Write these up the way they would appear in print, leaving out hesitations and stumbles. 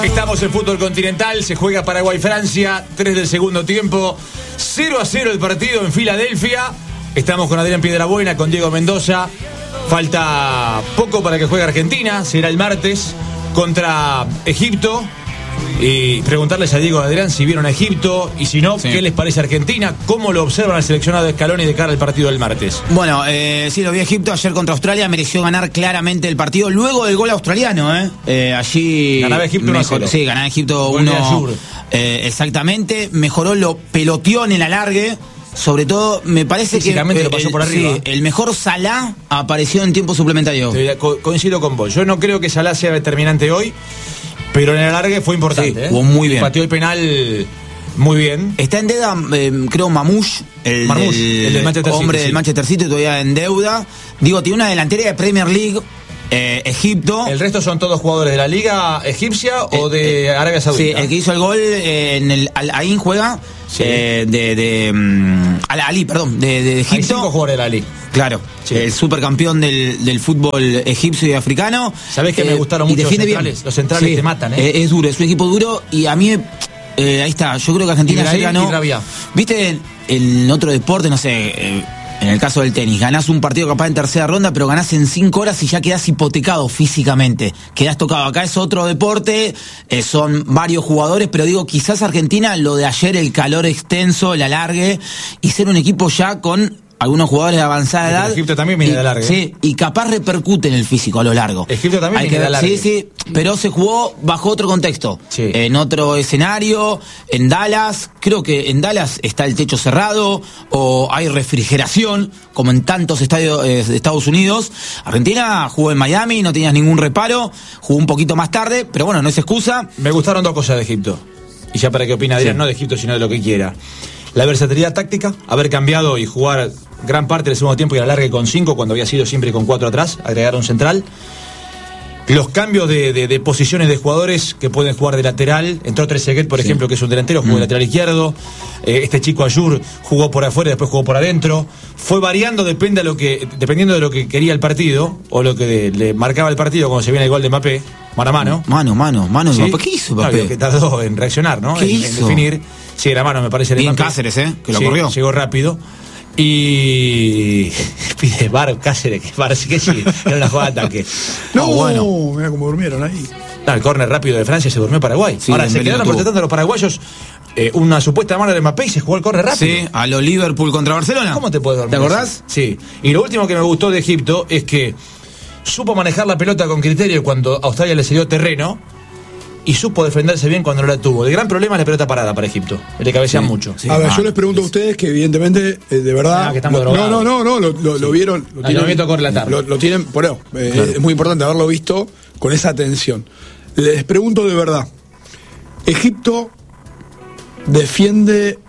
Estamos en fútbol continental, se juega Paraguay-Francia, 3 del segundo tiempo, 0-0 el partido en Filadelfia. Estamos con Adrián Piedrabuena, con Diego Mendoza. Falta poco para que juegue Argentina, será el martes contra Egipto. Y preguntarles a Diego y Adrián si vieron a Egipto y si no, sí, ¿qué les parece Argentina? ¿Cómo lo observan al seleccionado de Scaloni de cara al partido del martes? Bueno, sí, lo vi a Egipto ayer contra Australia, mereció ganar claramente el partido luego del gol australiano, allí ganaba Egipto 1-0. Sí, ganaba Egipto 1, exactamente, mejoró, lo peloteó en el alargue. Sobre todo, me parece que lo pasó por arriba. Sí, el mejor Salah apareció en tiempo suplementario. Coincido con vos. Yo no creo que Salah sea determinante hoy, pero en el alargue fue importante. Sí, jugó muy bien. Pateó el penal muy bien. Está en deuda, creo, Mamouche, el del Manchester hombre City, del Manchester City, todavía en deuda. Digo, tiene una delantera de Premier League. Egipto. ¿El resto son todos jugadores de la liga egipcia o de Arabia Saudita? Sí, el que hizo el gol en el Al-Ain juega, sí, Al-Ali, perdón, de Egipto. Hay 5 jugadores de la liga. Claro, sí, el supercampeón del fútbol egipcio y africano. ¿Sabés que me gustaron mucho los centrales? Bien. Los centrales, sí, te matan, Es duro, es un equipo duro y a mí, ahí está, yo creo que Argentina ayer ganó. ¿Viste en otro deporte, no sé, en el caso del tenis, ganás un partido capaz en tercera ronda, pero ganás en 5 horas y ya quedás hipotecado físicamente, quedás tocado? Acá es otro deporte, son varios jugadores, pero digo, quizás Argentina, lo de ayer, el calor extenso, el alargue, y ser un equipo ya con algunos jugadores de avanzada edad. Egipto también viene de alargue. Sí, y capaz repercute en el físico a lo largo. Egipto también viene de alargue. Sí, pero se jugó bajo otro contexto, sí, en otro escenario, en Dallas. Creo que en Dallas está el techo cerrado o hay refrigeración, como en tantos estadios de Estados Unidos. Argentina jugó en Miami, no tenías ningún reparo, jugó un poquito más tarde, pero bueno, no es excusa. Me gustaron 2 cosas de Egipto. Y ya para qué opina Adrián, sí, no de Egipto, sino de lo que quiera. La versatilidad táctica, haber cambiado y jugar gran parte del segundo tiempo y alargue con 5 cuando había sido siempre con 4 atrás, agregar un central. Los cambios de posiciones de jugadores que pueden jugar de lateral. Entró Trezeguet, por ejemplo, que es un delantero, jugó de lateral izquierdo. Este chico Ayur jugó por afuera y después jugó por adentro. Fue variando, dependiendo de lo que quería el partido o lo que le marcaba el partido cuando se viene el gol de Mbappé. Mano a mano. Mano. ¿Sí? ¿Qué hizo Mbappé? Claro, que tardó en reaccionar, ¿no? En definir. Sí, era mano, me parece. Y en Cáceres, que lo corrió. Llegó rápido. Y pide VAR Cáceres, que sí, era una jugada de ataque. Bueno, mira cómo durmieron ahí. El córner rápido de Francia, se durmió Paraguay. Sí, ahora se quedaron protestando los paraguayos una supuesta mano de Mbappé y se jugó el córner rápido. Sí, a lo Liverpool contra Barcelona. ¿Cómo te puedes dormir? ¿Te acordás? Sí. Y lo último que me gustó de Egipto es que supo manejar la pelota con criterio cuando Australia le cedió terreno y supo defenderse bien cuando no la tuvo. El gran problema es la pelota parada para Egipto. Le cabecean mucho. Sí. A ver, yo les pregunto a ustedes que evidentemente, de verdad... Que lo vieron... Lo tienen, claro. Es muy importante haberlo visto con esa atención. Les pregunto de verdad, ¿Egipto defiende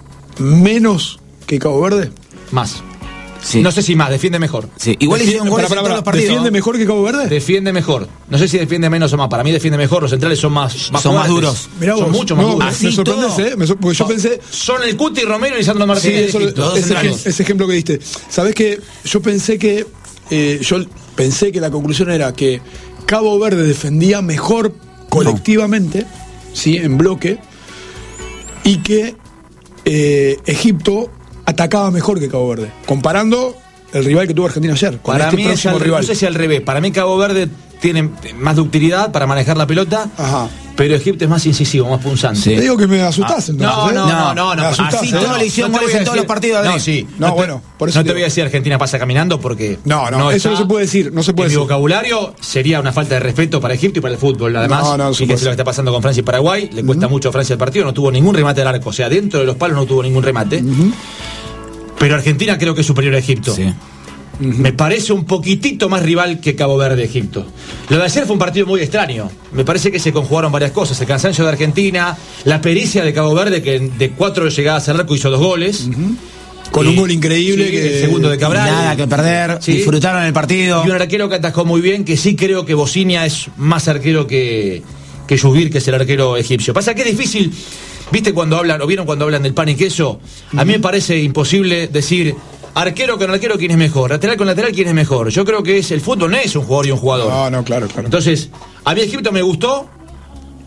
menos que Cabo Verde? Más. Sí. No sé si más, defiende mejor. Sí. Igual hicieron goles en todos los partidos. ¿Defiende mejor que Cabo Verde? Defiende mejor. No sé si defiende menos o más. Para mí defiende mejor. Los centrales son más duros. Mirá vos, son mucho más duros. Me sorprendes, porque yo pensé... Son el Cuti Romero y Lisandro Martínez. Sí, ese ejemplo que diste. ¿Sabés qué? Yo pensé que la conclusión era que Cabo Verde defendía mejor colectivamente, sí, en bloque, y que Egipto atacaba mejor que Cabo Verde, comparando el rival que tuvo Argentina ayer con para este mí próximo rival. No sé si al revés. Para mí Cabo Verde tiene más ductilidad para manejar la pelota. Ajá. Pero Egipto es más incisivo, más punzante. Sí. Te digo que me asustás entonces. No. Así todos le hicieron goles en todos los partidos. No, sí. Por eso no te voy a decir Argentina pasa caminando porque... No, eso no se puede decir. No se puede decir. Mi vocabulario sería una falta de respeto para Egipto y para el fútbol, además. Y que es lo que está pasando con Francia y Paraguay. Le cuesta mucho a Francia el partido. No tuvo ningún remate al arco. O sea, dentro de los palos no tuvo ningún remate. Pero Argentina creo que es superior a Egipto. Sí. Me parece un poquitito más rival que Cabo Verde Egipto. Lo de ayer fue un partido muy extraño. Me parece que se conjugaron varias cosas. El cansancio de Argentina, la pericia de Cabo Verde, que de 4 llegadas al arco hizo 2 goles. Con un gol increíble, sí, el segundo de Cabral. Nada que perder, sí. Disfrutaron el partido. Y un arquero que atajó muy bien, que sí creo que Bocinia es más arquero que Yubir, que es el arquero egipcio. Pasa que es difícil, ¿viste cuando hablan, o vieron cuando hablan del pan y queso? A mí me parece imposible decir... Arquero con arquero, ¿quién es mejor? Lateral con lateral, ¿quién es mejor? Yo creo que el fútbol no es un jugador y un jugador. No, claro. Entonces, a mí Egipto me gustó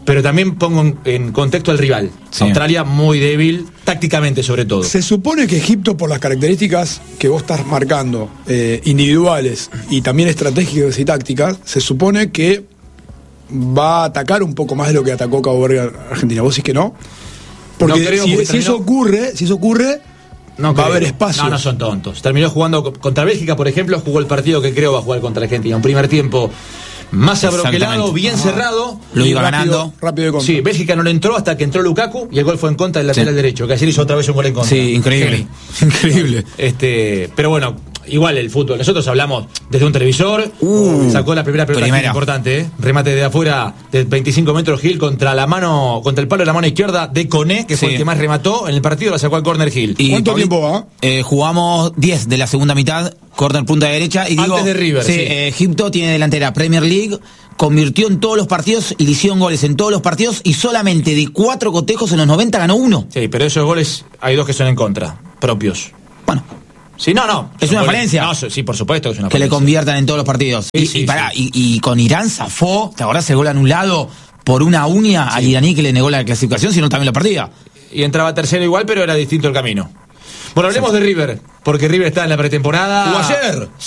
Pero también pongo en contexto al rival. Sí. Australia muy débil, tácticamente sobre todo. Se supone que Egipto, por las características que vos estás marcando, individuales y también estratégicas y tácticas, se supone que va a atacar un poco más de lo que atacó Cabo Verde a Argentina. ¿Vos decís que no? Porque no creo, si eso ocurre, no va a haber espacio. No son tontos. Terminó jugando contra Bélgica, por ejemplo, jugó el partido que creo va a jugar contra Argentina. Un primer tiempo más abroquelado, bien cerrado. Lo iba ganando. Rápido de contra. Sí, Bélgica no le entró hasta que entró Lukaku y el gol fue en contra del lateral derecho, que ayer hizo otra vez un gol en contra. Sí, increíble. Increíble. Pero bueno, igual el fútbol. Nosotros hablamos desde un televisor. Sacó la primera pelota importante, remate de afuera de 25 metros Gil contra el palo de la mano izquierda de Koné, que fue el que más remató en el partido, la sacó al córner Gil. ¿Cuánto tiempo va? Jugamos 10 de la segunda mitad, córner punta derecha. Y antes de River. Sí. Egipto tiene delantera Premier League, convirtió en todos los partidos y le hicieron goles en todos los partidos y solamente de 4 cotejos en los 90 ganó 1. Sí, pero esos goles hay 2 que son en contra, propios. Bueno. Sí, no. Es una falencia. No, sí, por supuesto que es una falencia. Que le conviertan en todos los partidos. Sí, y con Irán zafó, ¿te acordás? El gol anulado por una uña al iraní que le negó la clasificación, sino también la perdía. Y entraba tercero igual, pero era distinto el camino. Bueno, hablemos de River, porque River está en la pretemporada. ¿Jugó ayer?